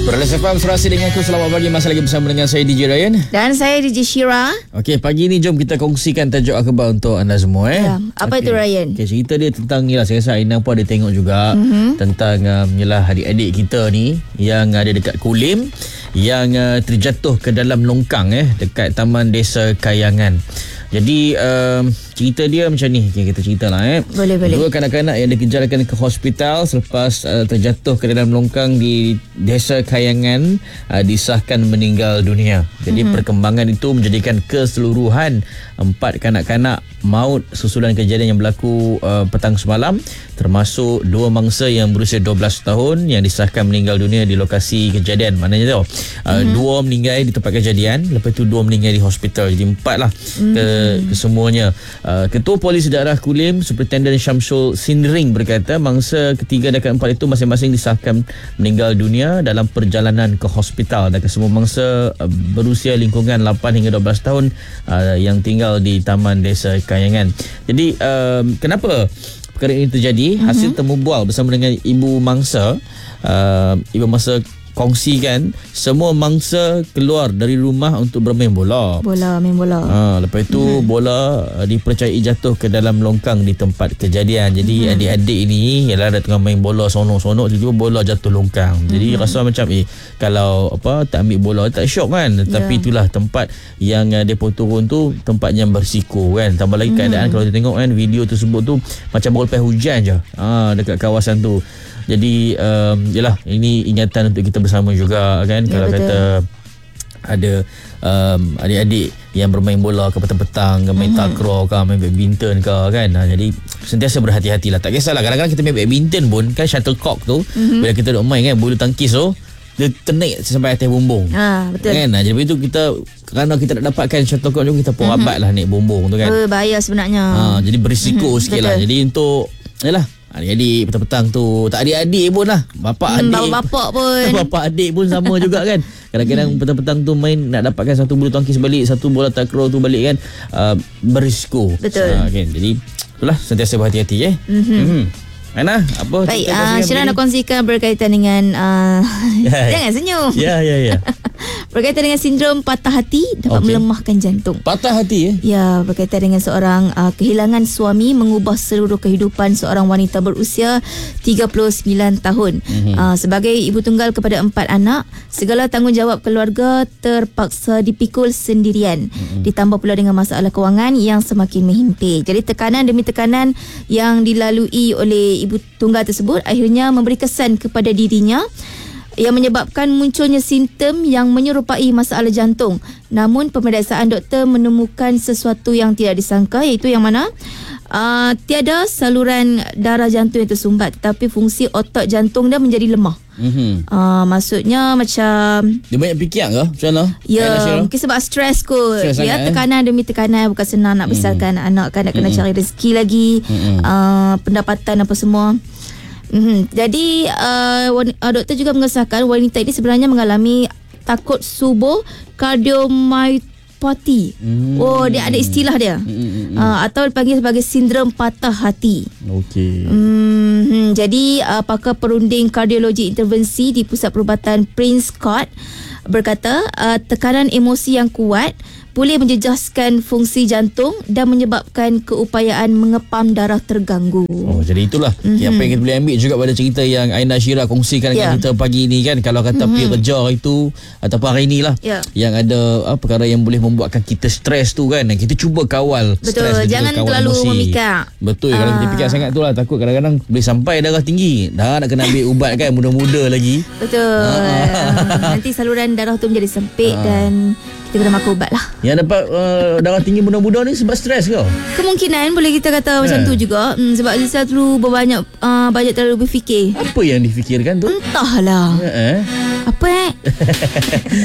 Perlis FM Serasi dengan aku. Selamat pagi, masih lagi bersama dengan saya DJ Ryan. Dan saya DJ Shira. Okey, pagi ni jom kita kongsikan tajuk akhbar untuk anda semua Ya, apa itu Ryan? Okey, cerita dia tentang ni lah. Saya rasa Aina pun ada tengok juga tentang yalah adik-adik kita ni yang ada dekat Kulim yang terjatuh ke dalam longkang dekat Taman Desa Kayangan. Jadi cerita dia macam ni. Okay, kita cerita lah Boleh. Dua kanak-kanak yang dikejarkan ke hospital selepas terjatuh ke dalam longkang di Desa Kayangan disahkan meninggal dunia. Jadi perkembangan itu menjadikan keseluruhan 4 kanak-kanak maut susulan kejadian yang berlaku petang semalam, termasuk 2 mangsa yang berusia 12 tahun yang disahkan meninggal dunia di lokasi kejadian. Maknanya 2 meninggal di tempat kejadian, lepas tu 2 meninggal di hospital. Jadi 4 lah kesemuanya. Ketua Polis Daerah Kulim Superintendent Syamsul Sindring berkata mangsa ketiga dan keempat itu masing-masing disahkan meninggal dunia dalam perjalanan ke hospital, dan kesemua mangsa berusia lingkungan 8 hingga 12 tahun yang tinggal di Taman Desa Kayangan. Jadi kenapa perkara ini terjadi? Hasil temu bual bersama dengan ibu mangsa kongsikan semua mangsa keluar dari rumah untuk bermain bola. Main bola. Lepas itu bola dipercayai jatuh ke dalam longkang di tempat kejadian. Jadi adik-adik ni ialah ada tengah main bola sonok-sonok, tiba-tiba bola jatuh longkang. Jadi rasa macam kalau tak ambil bola tak syok kan. Tapi itulah tempat yang depa turun tu tempat yang bersiko kan. Tambah lagi keadaan kalau kita tengok kan video tersebut tu macam baru lepas hujan je dekat kawasan tu. Jadi yalah, ini ingatan untuk kita bersama juga kan. Kalau betul. kata ada adik-adik yang bermain bola ke petang-petang, ke main takraw ke, main badminton ke kan. Jadi sentiasa berhati-hatilah. Tak kisahlah, kadang-kadang kita main badminton pun kan, shuttlecock tu bila kita duk main kan, bulu tangkis tu dia ternaik sampai atas bumbung. Betul. Kan? Jadi itu kita, kerana kita nak dapatkan shuttlecock tu, kita pun rabat lah naik bumbung tu kan. Bahaya sebenarnya. Jadi berisiko sikit lah. Jadi untuk yalah, adik-adik petang-petang tu, tak adik-adik pun lah, bapak adik pun sama juga kan. Kadang-kadang petang-petang tu main nak dapatkan satu bulu tangkis balik, satu bola takraw tu balik kan, berisiko. Betul. Kan? Jadi itulah, sentiasa berhati-hati Ana, apa? Baik, Syirah nak kongsikan berkaitan dengan jangan senyum. Ya. Berkaitan dengan sindrom patah hati dapat melemahkan jantung. Patah hati Ya, berkaitan dengan seorang kehilangan suami mengubah seluruh kehidupan seorang wanita berusia 39 tahun. Sebagai ibu tunggal kepada 4 anak, segala tanggungjawab keluarga terpaksa dipikul sendirian. Ditambah pula dengan masalah kewangan yang semakin menghimpit. Jadi tekanan demi tekanan yang dilalui oleh ibu tunggal tersebut akhirnya memberi kesan kepada dirinya yang menyebabkan munculnya simptom yang menyerupai masalah jantung. Namun pemeriksaan doktor menemukan sesuatu yang tidak disangka, iaitu yang mana tiada saluran darah jantung yang tersumbat, tetapi fungsi otot jantung dia menjadi lemah. Maksudnya macam dia banyak fikir ke macam mana? Ya, mungkin sebab stres kot. Tekanan demi tekanan, bukan senang nak besarkan anak kan, nak kena cari rezeki lagi, pendapatan apa semua. Jadi doktor juga mengesahkan wanita ini sebenarnya mengalami takut subuh cardiomyopathy. Dia ada istilah dia. Atau dipanggil sebagai sindrom patah hati. Jadi pakar perunding kardiologi intervensi di Pusat Perubatan Prince Court berkata tekanan emosi yang kuat boleh menjejaskan fungsi jantung dan menyebabkan keupayaan mengepam darah terganggu. Jadi itulah apa yang kita boleh ambil juga pada cerita yang Aina Syira kongsikan dengan kita pagi ni kan. Kalau kata pergi kerja itu ataupun hari ni lah, yang ada perkara yang boleh membuatkan kita stres tu kan, kita cuba kawal stres. Betul, jangan terlalu memikir. Betul, kalau kita fikir sangat tu lah, takut kadang-kadang boleh sampai darah tinggi, dah nak kena ambil ubat kan, muda-muda lagi. Betul. Nanti saluran darah tu menjadi sempit dan kita kena makan ubat lah. Yang dapat darah tinggi muda-muda ni sebab stres ke? Kemungkinan boleh kita kata macam tu juga. Sebab dia selalu banyak terlalu berfikir. Apa yang difikirkan tu? Entahlah. Apa